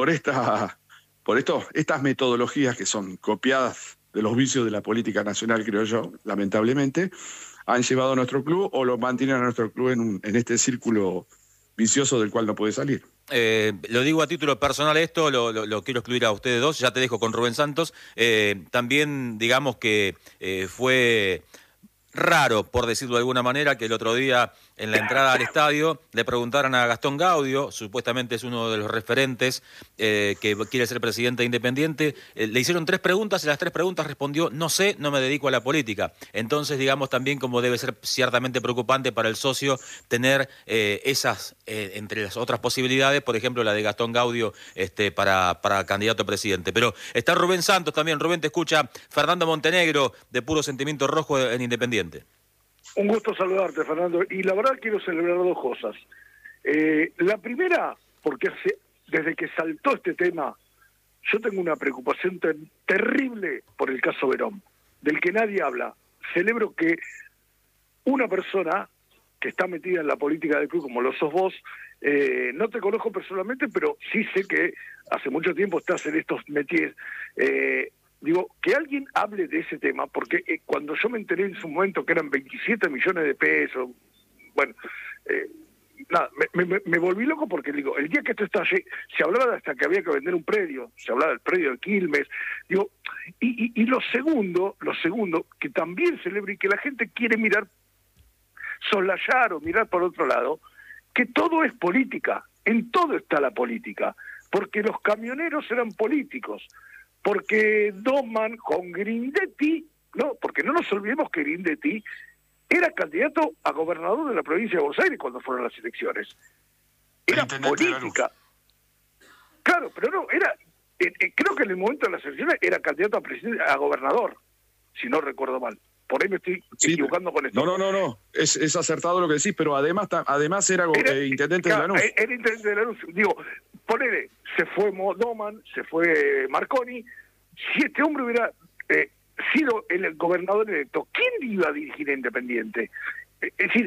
por estas metodologías que son copiadas de los vicios de la política nacional, creo yo, lamentablemente, han llevado a nuestro club o lo mantienen a nuestro club en este círculo vicioso del cual no puede salir. Lo digo a título personal esto, lo quiero excluir a ustedes dos, ya te dejo con Rubén Santos. También digamos que fue raro, por decirlo de alguna manera, que el otro día en la entrada al estadio le preguntaran a Gastón Gaudio, supuestamente es uno de los referentes que quiere ser presidente Independiente, le hicieron 3 preguntas y las 3 preguntas respondió: no sé, no me dedico a la política. Entonces, digamos también como debe ser ciertamente preocupante para el socio tener esas, entre las otras posibilidades, por ejemplo la de Gastón Gaudio para candidato a presidente. Pero está Rubén Santos también. Rubén, te escucha Fernando Montenegro, de Puro Sentimiento Rojo en Independiente. Un gusto saludarte, Fernando. Y la verdad quiero celebrar 2 cosas. La primera, porque desde que saltó este tema, yo tengo una preocupación terrible por el caso Verón, del que nadie habla. Celebro que una persona que está metida en la política del club, como lo sos vos, no te conozco personalmente, pero sí sé que hace mucho tiempo estás en estos métiers. Digo, que alguien hable de ese tema, porque cuando yo me enteré en su momento que eran 27 millones de pesos, bueno, nada, me volví loco porque digo, el día que esto estallé, se hablaba de hasta que había que vender un predio, se hablaba del predio de Quilmes, digo, y lo segundo, que también celebro y que la gente quiere mirar, soslayar o mirar por otro lado, que todo es política, en todo está la política, porque los camioneros eran políticos, porque Doman con Grindetti, no, porque no nos olvidemos que Grindetti era candidato a gobernador de la provincia de Buenos Aires cuando fueron las elecciones. Era política. Claro, pero no, era, creo que en el momento de las elecciones era candidato a gobernador, si no recuerdo mal. Por ahí me estoy equivocando con esto. No. Es acertado lo que decís, pero además era intendente de Lanús. Era intendente de Lanús. Digo, ponele, se fue Doman, se fue Marconi. Si este hombre hubiera sido el gobernador electo, ¿quién iba a dirigir a Independiente? Es decir,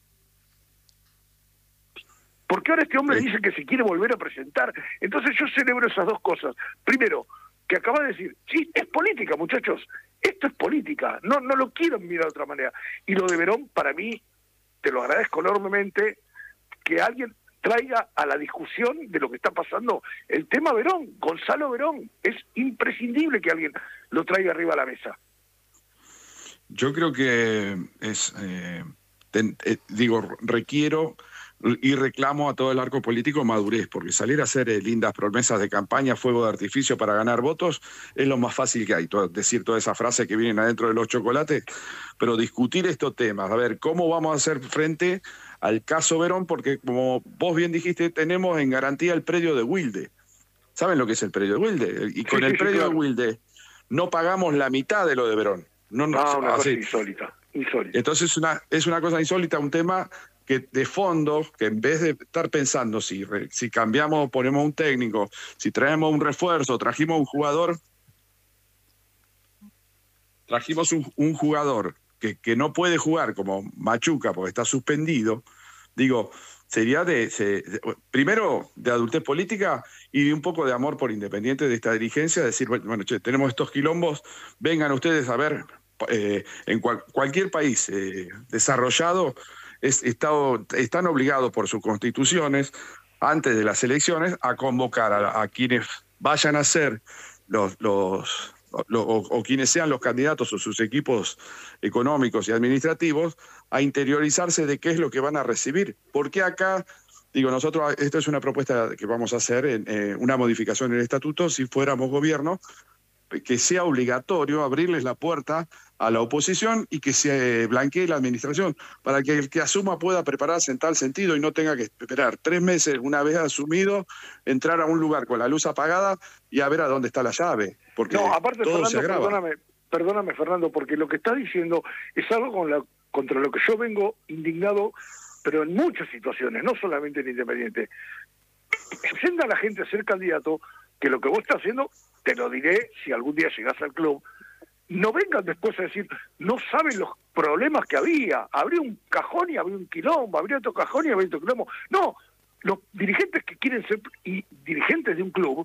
porque ahora este hombre dice que se quiere volver a presentar. Entonces yo celebro esas 2 cosas. Primero, que acaba de decir, sí, es política, muchachos. Esto es política, no lo quiero mirar de otra manera. Y lo de Verón, para mí, te lo agradezco enormemente, que alguien traiga a la discusión de lo que está pasando el tema Verón, Gonzalo Verón. Es imprescindible que alguien lo traiga arriba a la mesa. Yo creo que requiero y reclamo a todo el arco político madurez, porque salir a hacer lindas promesas de campaña, fuego de artificio para ganar votos, es lo más fácil que hay, decir toda esa frase que vienen adentro de los chocolates, pero discutir estos temas, a ver cómo vamos a hacer frente al caso Verón, porque como vos bien dijiste, tenemos en garantía el predio de Wilde. ¿Saben lo que es el predio de Wilde? Y con el predio de Wilde no pagamos la mitad de lo de Verón. Una cosa insólita. Entonces es una cosa insólita, un tema que de fondo, que en vez de estar pensando si cambiamos, ponemos un técnico, si traemos un refuerzo, trajimos un jugador que no puede jugar como Machuca porque está suspendido, digo, sería primero de adultez política y de un poco de amor por Independiente de esta dirigencia, decir, bueno, tenemos estos quilombos, vengan ustedes a ver, en cualquier país desarrollado, están obligados por sus constituciones, antes de las elecciones, a convocar a quienes vayan a ser o quienes sean los candidatos o sus equipos económicos y administrativos, a interiorizarse de qué es lo que van a recibir. Porque acá, nosotros, esto es una propuesta que vamos a hacer, una modificación en el estatuto, si fuéramos gobierno, que sea obligatorio abrirles la puerta a la oposición y que se blanquee la administración, para que el que asuma pueda prepararse en tal sentido y no tenga que esperar 3 meses, una vez asumido, entrar a un lugar con la luz apagada y a ver a dónde está la llave, porque no, aparte, todo Fernando, se agrava. Perdóname, Fernando, porque lo que está diciendo es algo contra lo que yo vengo indignado, pero en muchas situaciones, no solamente en Independiente. Presenta a la gente a ser candidato, que lo que vos estás haciendo, te lo diré si algún día llegás al club, no vengan después a decir, no saben los problemas que había un cajón y había un quilombo, habría otro cajón y habría otro quilombo. No, los dirigentes que quieren ser dirigentes de un club